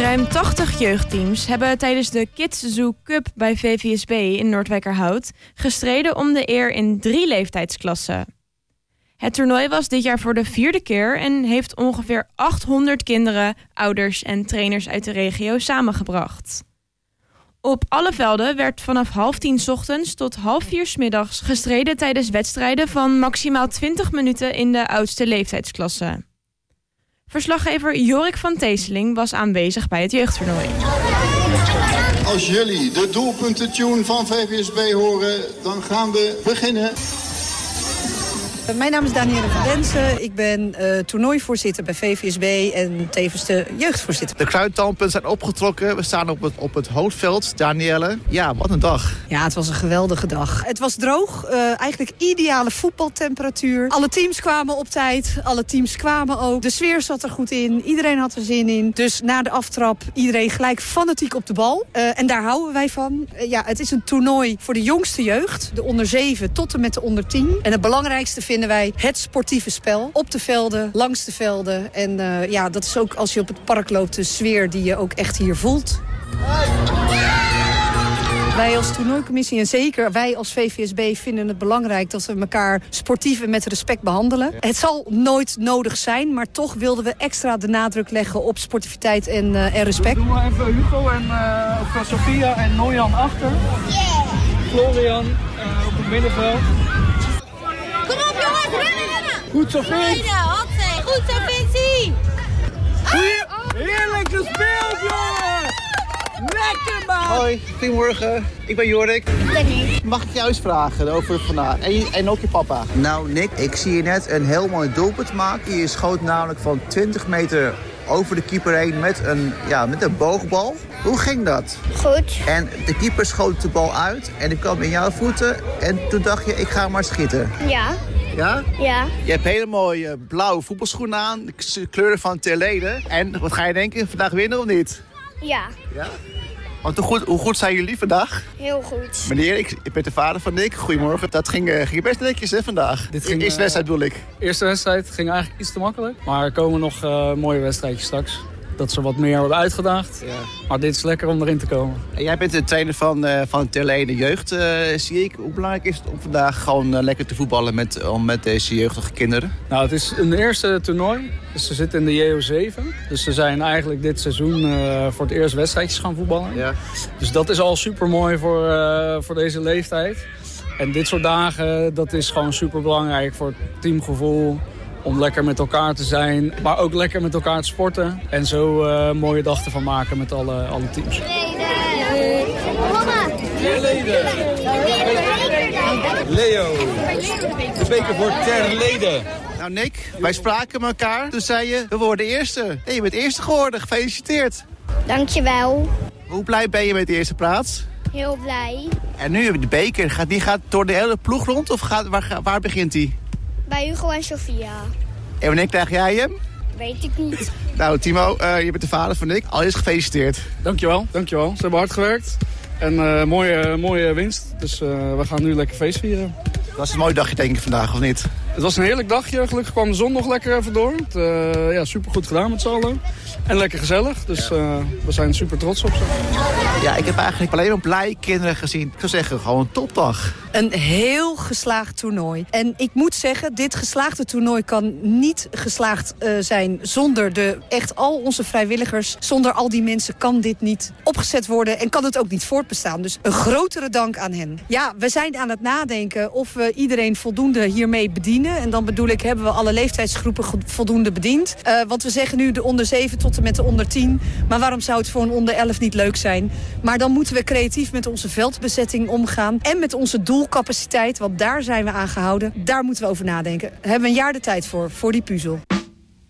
Ruim 80 jeugdteams hebben tijdens de Kids Zoo Cup bij VVSB in Noordwijkerhout gestreden om de eer in 3 leeftijdsklassen. Het toernooi was dit jaar voor de 4e keer en heeft ongeveer 800 kinderen, ouders en trainers uit de regio samengebracht. Op alle velden werd vanaf 9:30 ochtends tot 3:30 's middags gestreden tijdens wedstrijden van maximaal 20 minuten in de oudste leeftijdsklasse. Verslaggever Jorik van Teeseling was aanwezig bij het jeugdtoernooi. Als jullie de doelpuntentune van VVSB horen, dan gaan we beginnen. Mijn naam is Danielle van Densen. Ik ben toernooivoorzitter bij VVSB en tevens de jeugdvoorzitter. De kruidtampen zijn opgetrokken. We staan op het hoofdveld. Danielle, ja, wat een dag. Ja, het was een geweldige dag. Het was droog, eigenlijk ideale voetbaltemperatuur. Alle teams kwamen op tijd, alle teams kwamen ook. De sfeer zat er goed in, iedereen had er zin in. Dus na de aftrap, iedereen gelijk fanatiek op de bal. En daar houden wij van. Ja, het is een toernooi voor de jongste jeugd. De onder 7 tot en met de onder 10. En het belangrijkste vinden wij het sportieve spel. Op de velden, langs de velden. En ja, dat is ook als je op het park loopt de sfeer die je ook echt hier voelt. Wij als toernooicommissie en zeker wij als VVSB vinden het belangrijk dat we elkaar sportief en met respect behandelen. Het zal nooit nodig zijn, maar toch wilden we extra de nadruk leggen op sportiviteit en respect. Doen we even Hugo en Sofia en Nojan achter. Florian op het middenveld. Kom op jongens, rennen! Goed zo, Vince! Goed zo, Vincie! Heerlijk gespeeld, jongen! Lekker, man! Hoi, goedemorgen. Ik ben Jorik. Mag ik jou eens vragen over vandaag? En ook je papa. Nou, Nick, ik zie je net een heel mooi doelpunt maken. Je schoot namelijk van 20 meter over de keeper heen met een boogbal. Hoe ging dat? Goed. En de keeper schoot de bal uit en die kwam in jouw voeten. En toen dacht je, ik ga maar schieten. Ja. Ja? Ja. Je hebt hele mooie blauwe voetbalschoenen aan. De kleuren van Terlede. En wat ga je denken? Vandaag winnen of niet? Ja. Ja? Want hoe goed zijn jullie vandaag? Heel goed. Meneer, ik ben de vader van Nick. Goedemorgen. Dat ging best netjes hè, vandaag. Eerste wedstrijd bedoel ik. Eerste wedstrijd ging eigenlijk iets te makkelijk. Maar er komen nog mooie wedstrijdjes straks. Dat ze wat meer worden uitgedaagd. Ja. Maar dit is lekker om erin te komen. En jij bent de trainer van Terlede Jeugd, zie ik. Hoe belangrijk is het om vandaag gewoon lekker te voetballen met deze jeugdige kinderen? Nou, het is een eerste toernooi. Dus ze zitten in de JO7. Dus ze zijn eigenlijk dit seizoen voor het eerst wedstrijdjes gaan voetballen. Ja. Dus dat is al super mooi voor deze leeftijd. En dit soort dagen, dat is gewoon super belangrijk voor het teamgevoel. Om lekker met elkaar te zijn, maar ook lekker met elkaar te sporten. En zo een mooie dag ervan maken met alle teams. Terlede. Leo. De beker voor Terlede. Nou Nick, wij spraken elkaar. Toen zei je, we worden eerste. Nee, je bent eerste geworden. Gefeliciteerd. Dankjewel. Hoe blij ben je met de eerste plaats? Heel blij. En nu de beker. Die gaat door de hele ploeg rond of waar begint die? Bij Hugo en Sofia. En wanneer krijg jij hem? Weet ik niet. Nou Timo, je bent de vader van Nick. Allereerst gefeliciteerd. Dankjewel. Ze hebben hard gewerkt. En mooie winst. Dus we gaan nu lekker feest vieren. Dat was een mooi dagje denk ik vandaag, of niet? Het was een heerlijk dagje. Gelukkig kwam de zon nog lekker even door. Super goed gedaan met z'n allen. En lekker gezellig. Dus we zijn super trots op ze. Ja, ik heb eigenlijk alleen maar blij kinderen gezien. Ik zou zeggen, gewoon een topdag. Een heel geslaagd toernooi. En ik moet zeggen, dit geslaagde toernooi kan niet geslaagd zijn zonder echt al onze vrijwilligers. Zonder al die mensen kan dit niet opgezet worden en kan het ook niet voortbestaan. Dus een grotere dank aan hen. Ja, we zijn aan het nadenken of we iedereen voldoende hiermee bedienen. En dan bedoel ik, hebben we alle leeftijdsgroepen voldoende bediend. Want we zeggen nu de onder 7 tot en met de onder 10. Maar waarom zou het voor een onder 11 niet leuk zijn? Maar dan moeten we creatief met onze veldbezetting omgaan. En met onze doelcapaciteit, want daar zijn we aan gehouden. Daar moeten we over nadenken. Daar hebben we een jaar de tijd voor die puzzel.